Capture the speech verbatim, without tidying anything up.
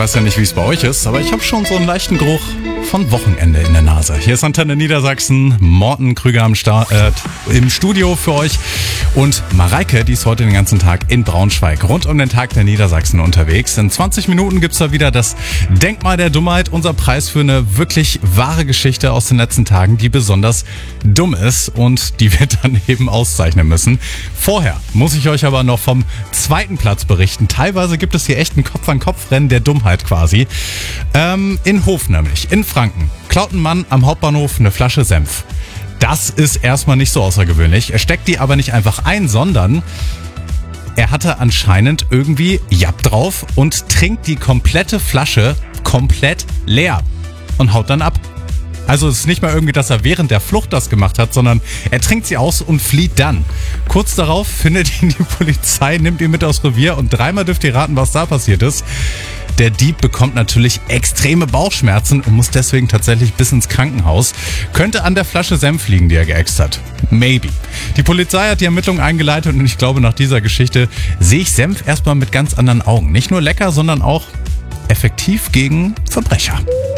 weiß ja nicht, wie es bei euch ist, aber ich habe schon so einen leichten Geruch von Wochenende in der Nase. Hier ist Antenne Niedersachsen, Morten Krüger am Start, äh, im Studio für euch und Mareike, die ist heute den ganzen Tag in Braunschweig, rund um den Tag der Niedersachsen unterwegs. In zwanzig Minuten gibt's da wieder das Denkmal der Dummheit, unser Preis für eine wirklich wahre Geschichte aus den letzten Tagen, die besonders dumm ist und die wir dann eben auszeichnen müssen. Vorher muss ich euch aber noch vom zweiten Platz berichten. Teilweise gibt es hier echt ein Kopf-an-Kopf-Rennen der Dummheit quasi. Ähm, in Hof nämlich, in Franken, klaut ein Mann am Hauptbahnhof eine Flasche Senf. Das ist erstmal nicht so außergewöhnlich. Er steckt die aber nicht einfach ein, sondern er hatte anscheinend irgendwie Japp drauf und trinkt die komplette Flasche komplett leer und haut dann ab. Also es ist nicht mal irgendwie, dass er während der Flucht das gemacht hat, sondern er trinkt sie aus und flieht dann. Kurz darauf findet ihn die Polizei, nimmt ihn mit aufs Revier und dreimal dürft ihr raten, was da passiert ist. Der Dieb bekommt natürlich extreme Bauchschmerzen und muss deswegen tatsächlich bis ins Krankenhaus. Könnte an der Flasche Senf liegen, die er geäxt hat. Maybe. Die Polizei hat die Ermittlungen eingeleitet und ich glaube, nach dieser Geschichte sehe ich Senf erstmal mit ganz anderen Augen. Nicht nur lecker, sondern auch effektiv gegen Verbrecher.